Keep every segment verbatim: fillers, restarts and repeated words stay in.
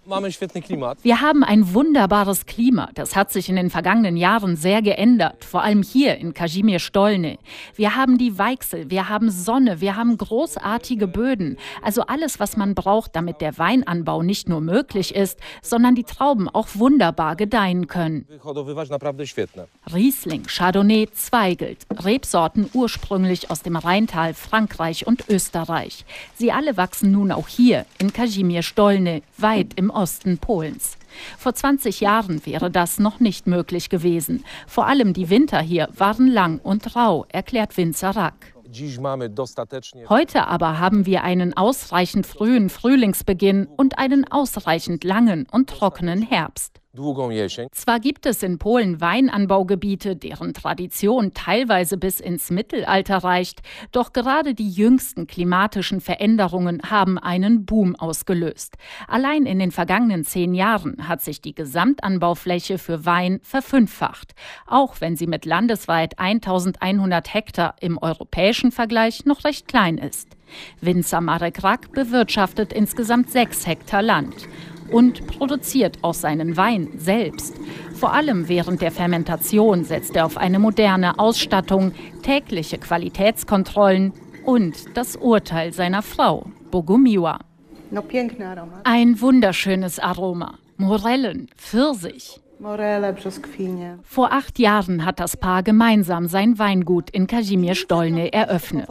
Wir haben ein wunderbares Klima. Das hat sich in den vergangenen Jahren sehr geändert, vor allem hier in Kazimierz Dolny. Wir haben die Weichsel, wir haben Sonne, wir haben großartige Böden. Also alles, was man braucht, damit der Weinanbau nicht nur möglich ist, sondern die Trauben auch wunderbar gedeihen können. Riesling, Chardonnay, Zweigelt, Rebsorten ursprünglich aus dem Rheintal, Frankreich und Österreich. Sie alle wachsen nun auch hier in Kazimierz Dolny, weit im Osten Polens. Vor zwanzig Jahren wäre das noch nicht möglich gewesen. Vor allem die Winter hier waren lang und rau, erklärt Winzer Rack. Heute aber haben wir einen ausreichend frühen Frühlingsbeginn und einen ausreichend langen und trockenen Herbst. Zwar gibt es in Polen Weinanbaugebiete, deren Tradition teilweise bis ins Mittelalter reicht, doch gerade die jüngsten klimatischen Veränderungen haben einen Boom ausgelöst. Allein in den vergangenen zehn Jahren hat sich die Gesamtanbaufläche für Wein verfünffacht, auch wenn sie mit landesweit eintausendeinhundert Hektar im europäischen Vergleich noch recht klein ist. Winzer Marek Rack bewirtschaftet insgesamt sechs Hektar Land und produziert auch seinen Wein selbst. Vor allem während der Fermentation setzt er auf eine moderne Ausstattung, tägliche Qualitätskontrollen und das Urteil seiner Frau, Bogumiła. Ein wunderschönes Aroma. Morellen, Pfirsich. Vor acht Jahren hat das Paar gemeinsam sein Weingut in Kazimierz Dolny eröffnet.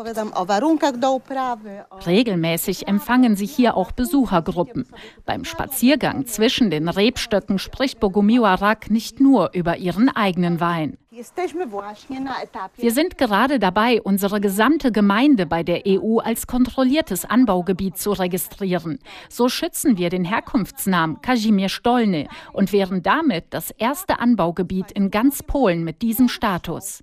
Regelmäßig empfangen sich hier auch Besuchergruppen. Beim Spaziergang zwischen den Rebstöcken spricht Bogumiła Rack nicht nur über ihren eigenen Wein. Wir sind gerade dabei, unsere gesamte Gemeinde bei der E U als kontrolliertes Anbaugebiet zu registrieren. So schützen wir den Herkunftsnamen Kazimierz Dolny und wären damit das erste Anbaugebiet in ganz Polen mit diesem Status.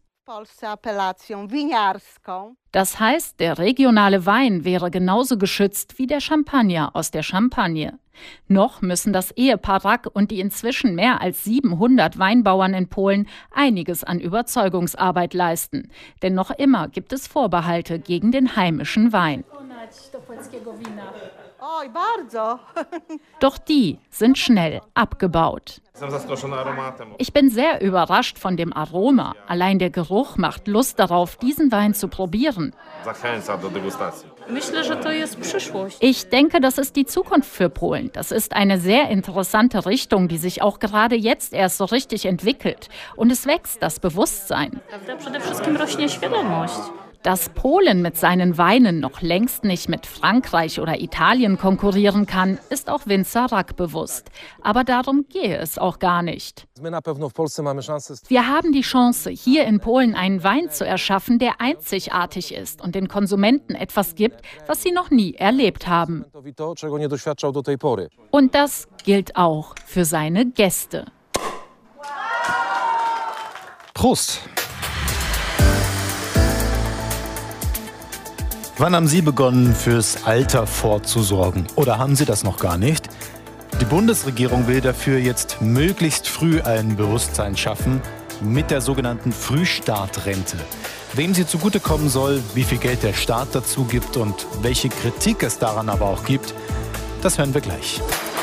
Das heißt, der regionale Wein wäre genauso geschützt wie der Champagner aus der Champagne. Noch müssen das Ehepaar Rack und die inzwischen mehr als siebenhundert Weinbauern in Polen einiges an Überzeugungsarbeit leisten. Denn noch immer gibt es Vorbehalte gegen den heimischen Wein. Doch die sind schnell abgebaut. Ich bin sehr überrascht von dem Aroma. Allein der Geruch macht Lust darauf, diesen Wein zu probieren. Ich denke, das ist die Zukunft für Polen. Das ist eine sehr interessante Richtung, die sich auch gerade jetzt erst so richtig entwickelt. Und es wächst das Bewusstsein. Dass Polen mit seinen Weinen noch längst nicht mit Frankreich oder Italien konkurrieren kann, ist auch Winzer Rack bewusst. Aber darum gehe es auch gar nicht. Wir haben die Chance, hier in Polen einen Wein zu erschaffen, der einzigartig ist und den Konsumenten etwas gibt, was sie noch nie erlebt haben. Und das gilt auch für seine Gäste. Prost! Wann haben Sie begonnen, fürs Alter vorzusorgen? Oder haben Sie das noch gar nicht? Die Bundesregierung will dafür jetzt möglichst früh ein Bewusstsein schaffen mit der sogenannten Frühstartrente. Wem sie zugutekommen soll, wie viel Geld der Staat dazu gibt und welche Kritik es daran aber auch gibt, das hören wir gleich.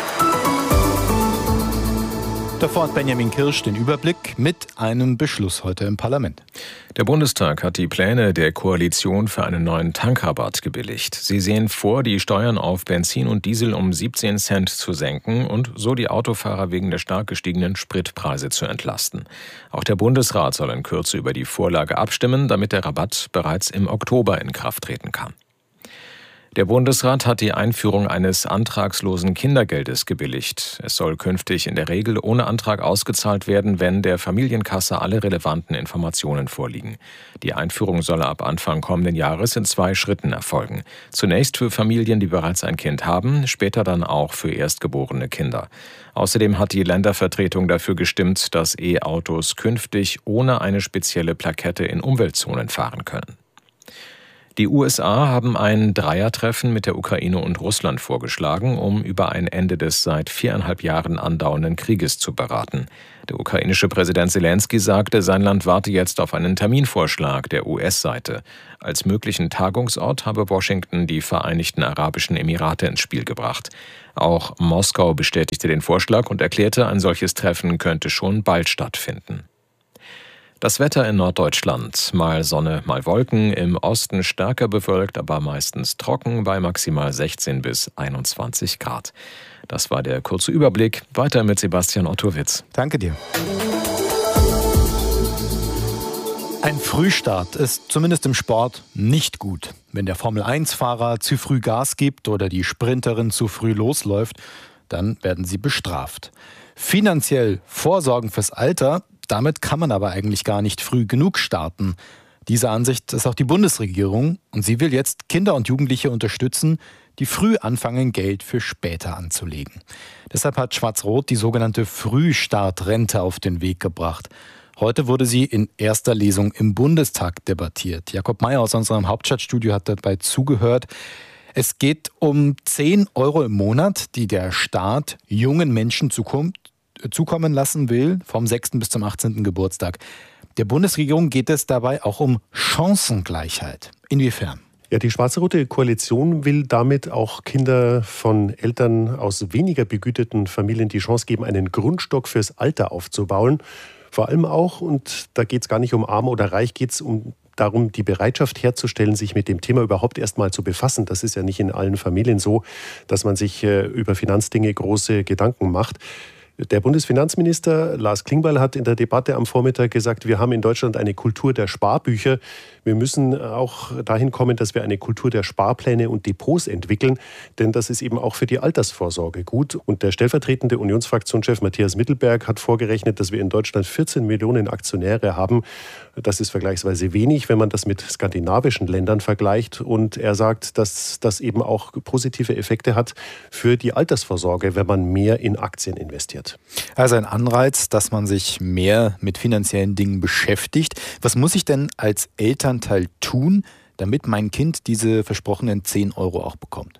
Davor hat Benjamin Kirsch den Überblick mit einem Beschluss heute im Parlament. Der Bundestag hat die Pläne der Koalition für einen neuen Tankrabatt gebilligt. Sie sehen vor, die Steuern auf Benzin und Diesel um siebzehn Cent zu senken und so die Autofahrer wegen der stark gestiegenen Spritpreise zu entlasten. Auch der Bundesrat soll in Kürze über die Vorlage abstimmen, damit der Rabatt bereits im Oktober in Kraft treten kann. Der Bundesrat hat die Einführung eines antragslosen Kindergeldes gebilligt. Es soll künftig in der Regel ohne Antrag ausgezahlt werden, wenn der Familienkasse alle relevanten Informationen vorliegen. Die Einführung soll ab Anfang kommenden Jahres in zwei Schritten erfolgen. Zunächst für Familien, die bereits ein Kind haben, später dann auch für erstgeborene Kinder. Außerdem hat die Ländervertretung dafür gestimmt, dass E-Autos künftig ohne eine spezielle Plakette in Umweltzonen fahren können. Die U S A haben ein Dreiertreffen mit der Ukraine und Russland vorgeschlagen, um über ein Ende des seit viereinhalb Jahren andauernden Krieges zu beraten. Der ukrainische Präsident Selenskyj sagte, sein Land warte jetzt auf einen Terminvorschlag der U S-Seite. Als möglichen Tagungsort habe Washington die Vereinigten Arabischen Emirate ins Spiel gebracht. Auch Moskau bestätigte den Vorschlag und erklärte, ein solches Treffen könnte schon bald stattfinden. Das Wetter in Norddeutschland. Mal Sonne, mal Wolken. Im Osten stärker bewölkt, aber meistens trocken bei maximal sechzehn bis einundzwanzig Grad. Das war der kurze Überblick. Weiter mit Sebastian Ottowitz. Danke dir. Ein Frühstart ist zumindest im Sport nicht gut. Wenn der Formel eins Fahrer zu früh Gas gibt oder die Sprinterin zu früh losläuft, dann werden sie bestraft. Finanziell vorsorgen fürs Alter, damit kann man aber eigentlich gar nicht früh genug starten. Dieser Ansicht ist auch die Bundesregierung und sie will jetzt Kinder und Jugendliche unterstützen, die früh anfangen, Geld für später anzulegen. Deshalb hat Schwarz-Rot die sogenannte Frühstartrente auf den Weg gebracht. Heute wurde sie in erster Lesung im Bundestag debattiert. Jakob Mayer aus unserem Hauptstadtstudio hat dabei zugehört. Es geht um zehn Euro im Monat, die der Staat jungen Menschen zukommt, zukommen lassen will, vom sechsten bis zum achtzehnten Geburtstag. Der Bundesregierung geht es dabei auch um Chancengleichheit. Inwiefern? Ja, die schwarz-rote Koalition will damit auch Kinder von Eltern aus weniger begüterten Familien die Chance geben, einen Grundstock fürs Alter aufzubauen. Vor allem auch, und da geht es gar nicht um arm oder reich, geht es um darum, die Bereitschaft herzustellen, sich mit dem Thema überhaupt erst mal zu befassen. Das ist ja nicht in allen Familien so, dass man sich äh, über Finanzdinge große Gedanken macht. Der Bundesfinanzminister Lars Klingbeil hat in der Debatte am Vormittag gesagt, wir haben in Deutschland eine Kultur der Sparbücher. Wir müssen auch dahin kommen, dass wir eine Kultur der Sparpläne und Depots entwickeln, denn das ist eben auch für die Altersvorsorge gut. Und der stellvertretende Unionsfraktionschef Matthias Mittelberg hat vorgerechnet, dass wir in Deutschland vierzehn Millionen Aktionäre haben. Das ist vergleichsweise wenig, wenn man das mit skandinavischen Ländern vergleicht. Und er sagt, dass das eben auch positive Effekte hat für die Altersvorsorge, wenn man mehr in Aktien investiert. Also ein Anreiz, dass man sich mehr mit finanziellen Dingen beschäftigt. Was muss ich denn als Elternteil tun, damit mein Kind diese versprochenen zehn Euro auch bekommt?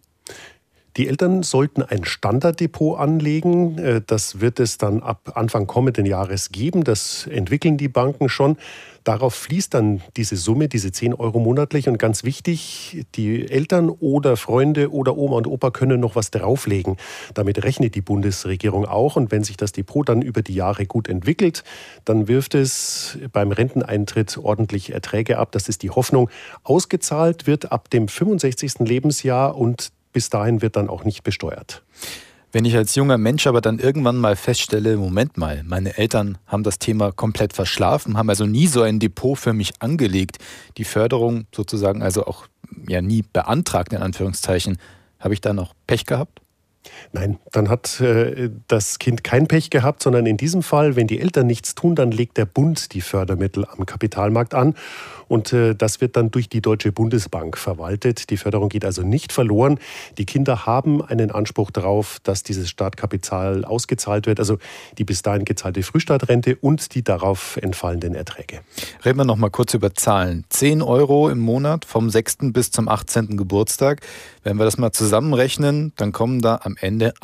Die Eltern sollten ein Standarddepot anlegen. Das wird es dann ab Anfang kommenden Jahres geben. Das entwickeln die Banken schon. Darauf fließt dann diese Summe, diese zehn Euro monatlich. Und ganz wichtig, die Eltern oder Freunde oder Oma und Opa können noch was drauflegen. Damit rechnet die Bundesregierung auch. Und wenn sich das Depot dann über die Jahre gut entwickelt, dann wirft es beim Renteneintritt ordentlich Erträge ab. Das ist die Hoffnung. Ausgezahlt wird ab dem fünfundsechzigsten Lebensjahr und bis dahin wird dann auch nicht besteuert. Wenn ich als junger Mensch aber dann irgendwann mal feststelle, Moment mal, meine Eltern haben das Thema komplett verschlafen, haben also nie so ein Depot für mich angelegt, die Förderung sozusagen also auch ja nie beantragt, in Anführungszeichen, habe ich da noch Pech gehabt? Nein, dann hat äh, das Kind kein Pech gehabt, sondern in diesem Fall, wenn die Eltern nichts tun, dann legt der Bund die Fördermittel am Kapitalmarkt an und äh, das wird dann durch die Deutsche Bundesbank verwaltet. Die Förderung geht also nicht verloren. Die Kinder haben einen Anspruch darauf, dass dieses Startkapital ausgezahlt wird, also die bis dahin gezahlte Frühstartrente und die darauf entfallenden Erträge. Reden wir noch mal kurz über Zahlen. zehn Euro im Monat vom sechsten bis zum achtzehnten Geburtstag. Wenn wir das mal zusammenrechnen, dann kommen da am Ende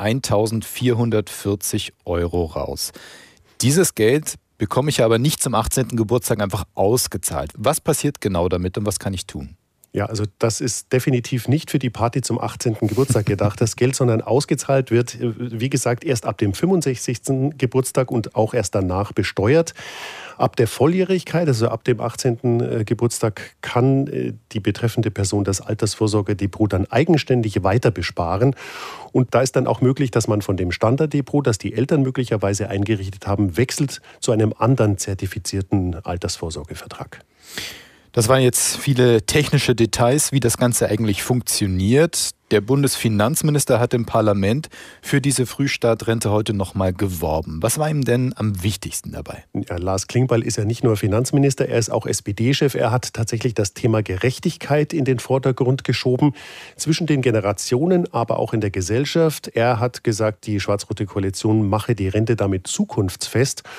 eintausendvierhundertvierzig Euro raus. Dieses Geld bekomme ich aber nicht zum achtzehnten Geburtstag einfach ausgezahlt. Was passiert genau damit und was kann ich tun? Ja, also das ist definitiv nicht für die Party zum achtzehnten Geburtstag gedacht, das Geld, sondern ausgezahlt wird, wie gesagt, erst ab dem fünfundsechzigsten Geburtstag und auch erst danach besteuert. Ab der Volljährigkeit, also ab dem achtzehnten Geburtstag, kann die betreffende Person das Altersvorsorgedepot dann eigenständig weiter besparen. Und da ist dann auch möglich, dass man von dem Standarddepot, das die Eltern möglicherweise eingerichtet haben, wechselt zu einem anderen zertifizierten Altersvorsorgevertrag. Das waren jetzt viele technische Details, wie das Ganze eigentlich funktioniert. Der Bundesfinanzminister hat im Parlament für diese Frühstartrente heute nochmal geworben. Was war ihm denn am wichtigsten dabei? Ja, Lars Klingbeil ist ja nicht nur Finanzminister, er ist auch S P D-Chef. Er hat tatsächlich das Thema Gerechtigkeit in den Vordergrund geschoben, zwischen den Generationen, aber auch in der Gesellschaft. Er hat gesagt, die schwarz-rote Koalition mache die Rente damit zukunftsfest.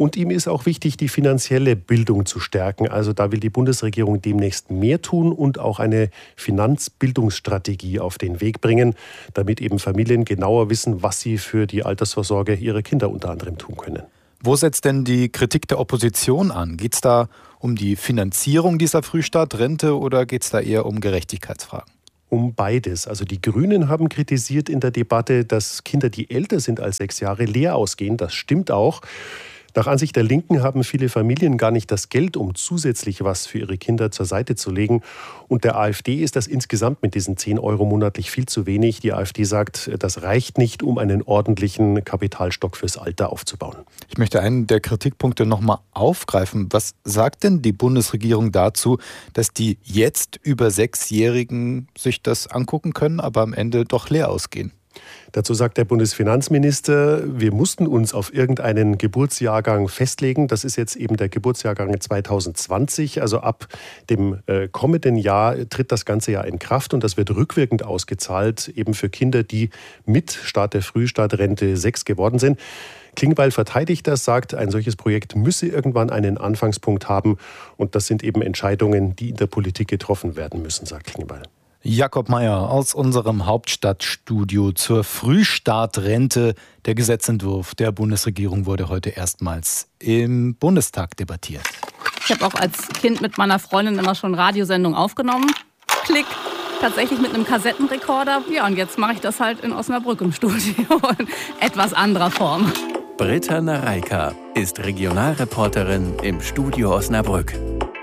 Und ihm ist auch wichtig, die finanzielle Bildung zu stärken. Also da will die Bundesregierung demnächst mehr tun und auch eine Finanzbildungsstrategie auf den Weg bringen, damit eben Familien genauer wissen, was sie für die Altersvorsorge ihrer Kinder unter anderem tun können. Wo setzt denn die Kritik der Opposition an? Geht es da um die Finanzierung dieser Frühstartrente oder geht es da eher um Gerechtigkeitsfragen? Um beides. Also die Grünen haben kritisiert in der Debatte, dass Kinder, die älter sind als sechs Jahre, leer ausgehen. Das stimmt auch. Nach Ansicht der Linken haben viele Familien gar nicht das Geld, um zusätzlich was für ihre Kinder zur Seite zu legen. Und der AfD ist das insgesamt mit diesen zehn Euro monatlich viel zu wenig. Die AfD sagt, das reicht nicht, um einen ordentlichen Kapitalstock fürs Alter aufzubauen. Ich möchte einen der Kritikpunkte noch mal aufgreifen. Was sagt denn die Bundesregierung dazu, dass die jetzt über Sechsjährigen sich das angucken können, aber am Ende doch leer ausgehen? Dazu sagt der Bundesfinanzminister, wir mussten uns auf irgendeinen Geburtsjahrgang festlegen. Das ist jetzt eben der Geburtsjahrgang zwanzig zwanzig. Also ab dem äh, kommenden Jahr tritt das ganze Jahr in Kraft und das wird rückwirkend ausgezahlt, eben für Kinder, die mit Start der Frühstartrente sechs geworden sind. Klingbeil verteidigt das, sagt, ein solches Projekt müsse irgendwann einen Anfangspunkt haben. Und das sind eben Entscheidungen, die in der Politik getroffen werden müssen, sagt Klingbeil. Jakob Mayer aus unserem Hauptstadtstudio zur Frühstartrente. Der Gesetzentwurf der Bundesregierung wurde heute erstmals im Bundestag debattiert. Ich habe auch als Kind mit meiner Freundin immer schon Radiosendungen aufgenommen. Klick, tatsächlich mit einem Kassettenrekorder. Ja, und jetzt mache ich das halt in Osnabrück im Studio in etwas anderer Form. Britta Nareika ist Regionalreporterin im Studio Osnabrück.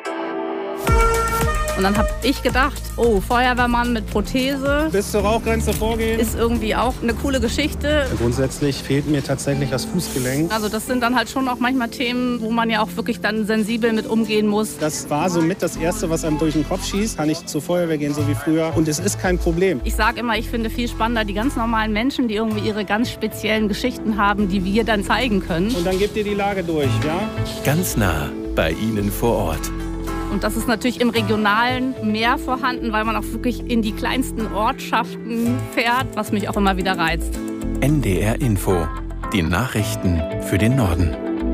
Und dann habe ich gedacht, oh, Feuerwehrmann mit Prothese. Bis zur Rauchgrenze vorgehen. Ist irgendwie auch eine coole Geschichte. Grundsätzlich fehlt mir tatsächlich das Fußgelenk. Also das sind dann halt schon auch manchmal Themen, wo man ja auch wirklich dann sensibel mit umgehen muss. Das war so mit das Erste, was einem durch den Kopf schießt. Kann ich zur Feuerwehr gehen, so wie früher. Und es ist kein Problem. Ich sage immer, ich finde viel spannender die ganz normalen Menschen, die irgendwie ihre ganz speziellen Geschichten haben, die wir dann zeigen können. Und dann gebt ihr die Lage durch, ja? Ganz nah bei Ihnen vor Ort. Und das ist natürlich im Regionalen mehr vorhanden, weil man auch wirklich in die kleinsten Ortschaften fährt, was mich auch immer wieder reizt. N D R Info. Die Nachrichten für den Norden.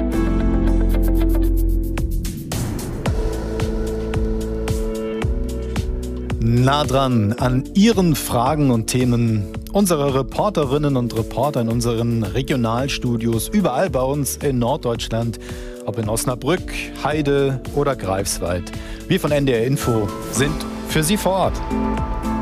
Nah dran an Ihren Fragen und Themen. Unsere Reporterinnen und Reporter in unseren Regionalstudios, überall bei uns in Norddeutschland, ob in Osnabrück, Heide oder Greifswald. Wir von N D R Info sind für Sie vor Ort.